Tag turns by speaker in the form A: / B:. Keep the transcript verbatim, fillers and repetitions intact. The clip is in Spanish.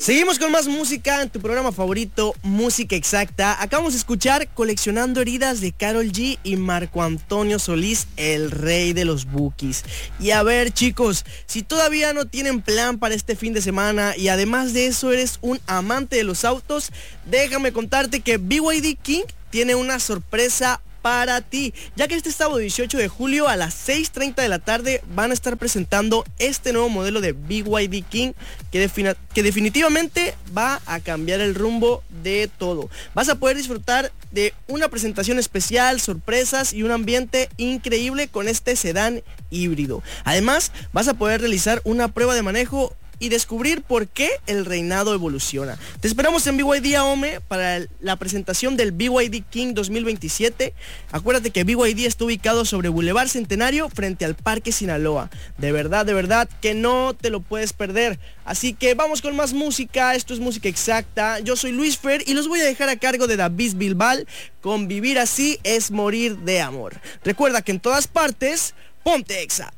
A: Seguimos con más música en tu programa favorito, Música Exacta. Acabamos de escuchar Coleccionando Heridas de Karol G y Marco Antonio Solís, el rey de los bookies. Y a ver, chicos, si todavía no tienen plan para este fin de semana y además de eso eres un amante de los autos, déjame contarte que B Y D King tiene una sorpresa para ti, ya que este sábado dieciocho de julio a las seis treinta de la tarde van a estar presentando este nuevo modelo de B Y D King que, defina, que definitivamente va a cambiar el rumbo de todo. Vas a poder disfrutar de una presentación especial, sorpresas y un ambiente increíble con este sedán híbrido. Además, vas a poder realizar una prueba de manejo y descubrir por qué el reinado evoluciona. Te esperamos en B Y D Ahome para la presentación del B Y D King dos mil veintisiete. Acuérdate que B Y D está ubicado sobre Boulevard Centenario frente al Parque Sinaloa. De verdad, de verdad que no te lo puedes perder. Así que vamos con más música. Esto es Música Exacta. Yo soy Luis Fer y los voy a dejar a cargo de David Bilbal con Vivir Así es Morir de Amor. Recuerda que en todas partes, ponte Exa.